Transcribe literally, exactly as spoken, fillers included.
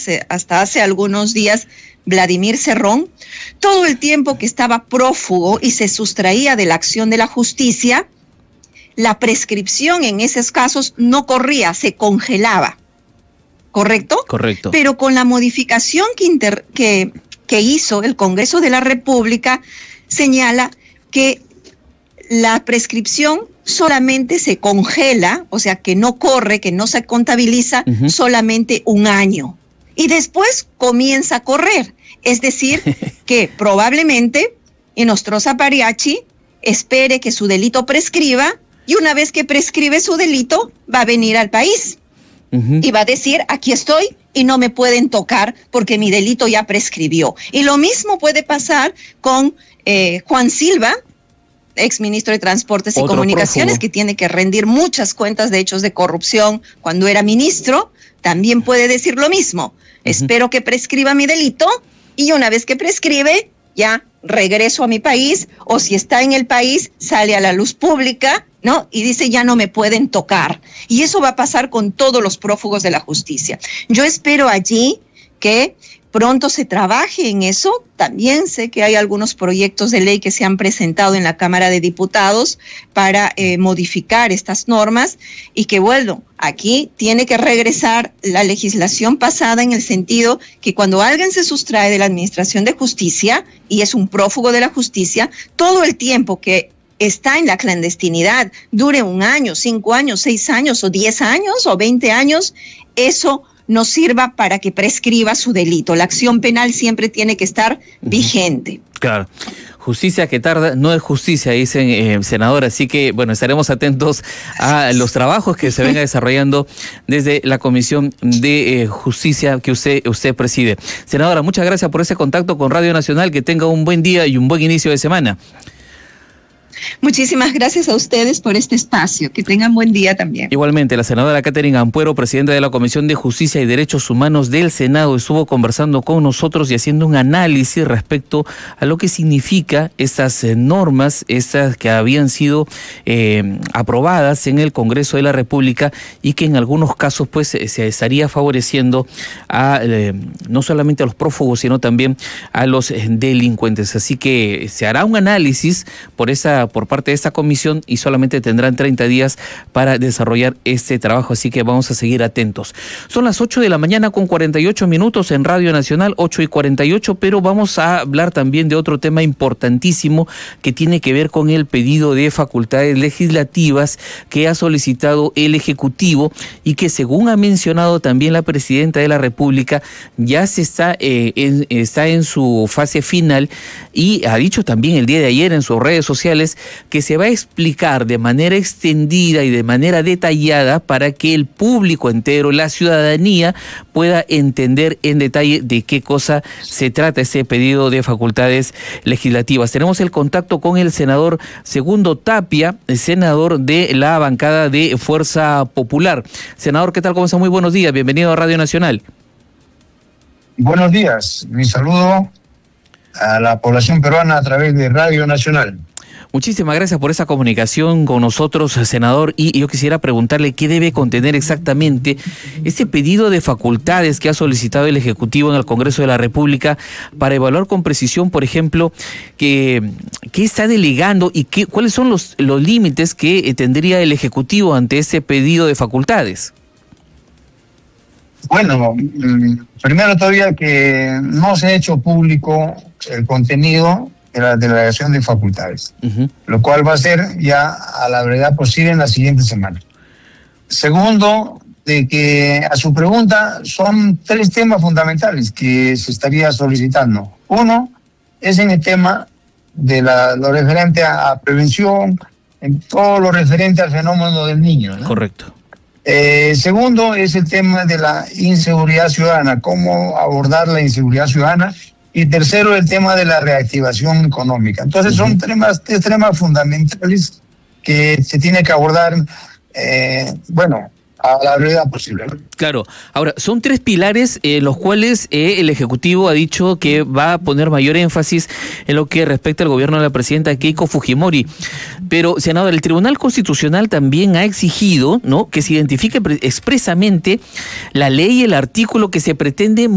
hace, hasta hace algunos días Vladimir Cerrón, todo el tiempo que estaba prófugo y se sustraía de la acción de la justicia, la prescripción en esos casos no corría, se congelaba. ¿Correcto? Correcto. Pero con la modificación que, inter, que, que hizo el Congreso de la República, señala que la prescripción solamente se congela, o sea, que no corre, que no se contabiliza uh-huh. solamente un año. Y después comienza a correr. Es decir, que probablemente Inostroza Pariachi espere que su delito prescriba y una vez que prescribe su delito va a venir al país. Uh-huh. Y va a decir, aquí estoy y no me pueden tocar porque mi delito ya prescribió. Y lo mismo puede pasar con eh, Juan Silva, exministro de Transportes y Otro Comunicaciones, prófugo. Que tiene que rendir muchas cuentas de hechos de corrupción cuando era ministro, también puede decir lo mismo. Uh-huh. Espero que prescriba mi delito y una vez que prescribe, ya regreso a mi país, o si está en el país, sale a la luz pública, ¿no? Y dice, ya no me pueden tocar. Y eso va a pasar con todos los prófugos de la justicia. Yo espero allí que pronto se trabaje en eso. También sé que hay algunos proyectos de ley que se han presentado en la Cámara de Diputados para eh, modificar estas normas y que, bueno, aquí tiene que regresar la legislación pasada en el sentido que cuando alguien se sustrae de la Administración de Justicia y es un prófugo de la justicia, todo el tiempo que está en la clandestinidad, dure un año, cinco años, seis años o diez años o veinte años, eso no sirva para que prescriba su delito. La acción penal siempre tiene que estar vigente. Claro. Justicia que tarda no es justicia, dicen, eh, senadora. Así que, bueno, estaremos atentos a los trabajos que se vengan desarrollando desde la Comisión de eh, Justicia que usted, usted preside. Senadora, muchas gracias por ese contacto con Radio Nacional. Que tenga un buen día y un buen inicio de semana. Muchísimas gracias a ustedes por este espacio. Que tengan buen día también. Igualmente, la senadora Catherine Ampuero, presidenta de la Comisión de Justicia y Derechos Humanos del Senado, estuvo conversando con nosotros y haciendo un análisis respecto a lo que significa estas eh, normas, estas que habían sido eh, aprobadas en el Congreso de la República y que en algunos casos pues se estaría favoreciendo a eh, no solamente a los prófugos, sino también a los eh, delincuentes. Así que se hará un análisis por esa por parte de esta comisión y solamente tendrán treinta días para desarrollar este trabajo, así que vamos a seguir atentos. Son las ocho de la mañana con cuarenta y ocho minutos en Radio Nacional, ocho y cuarenta y ocho, pero vamos a hablar también de otro tema importantísimo que tiene que ver con el pedido de facultades legislativas que ha solicitado el Ejecutivo y que, según ha mencionado también la Presidenta de la República, ya se está, eh, en, está en su fase final y ha dicho también el día de ayer en sus redes sociales que se va a explicar de manera extendida y de manera detallada para que el público entero, la ciudadanía, pueda entender en detalle de qué cosa se trata ese pedido de facultades legislativas. Tenemos el contacto con el senador Segundo Tapia, el senador de la bancada de Fuerza Popular. Senador, ¿qué tal? ¿Cómo está? Muy buenos días. Bienvenido a Radio Nacional. Buenos días. Mi saludo a la población peruana a través de Radio Nacional. Muchísimas gracias por esa comunicación con nosotros, senador, y yo quisiera preguntarle qué debe contener exactamente este pedido de facultades que ha solicitado el Ejecutivo en el Congreso de la República para evaluar con precisión, por ejemplo, qué está delegando y qué, cuáles son los, los límites que tendría el Ejecutivo ante ese pedido de facultades. Bueno, primero todavía que no se ha hecho público el contenido de la delegación de facultades, uh-huh. lo cual va a ser ya a la brevedad posible en la siguiente semana. Segundo, de que a su pregunta son tres temas fundamentales que se estaría solicitando. Uno es en el tema de la, lo referente a, a prevención, en todo lo referente al fenómeno del niño, ¿no? Correcto. Eh, segundo es el tema de la inseguridad ciudadana, cómo abordar la inseguridad ciudadana. Y tercero, el tema de la reactivación económica. Entonces son temas, tres temas fundamentales que se tiene que abordar, eh, bueno, a la brevedad posible. Claro. Ahora, son tres pilares en eh, los cuales eh, el Ejecutivo ha dicho que va a poner mayor énfasis en lo que respecta al gobierno de la presidenta Keiko Fujimori. Pero, senador, el Tribunal Constitucional también ha exigido, ¿no?, que se identifique expresamente la ley y el artículo que se pretende